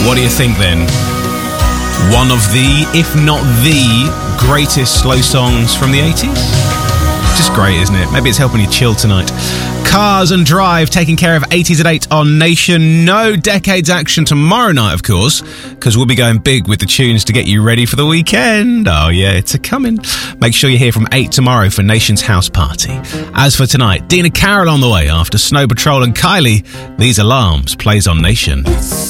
What do you think then? One of the, if not the, greatest slow songs from the 80s? Just great, isn't it? Maybe it's helping you chill tonight. Cars and Drive, taking care of 80s at 8 on Nation. No Decades action tomorrow night, of course, because we'll be going big with the tunes to get you ready for the weekend. Oh, yeah, it's a-coming. Make sure you're here from 8 tomorrow for Nation's House Party. As for tonight, Dina Carroll on the way after Snow Patrol and Kylie. These Alarms plays on Nation.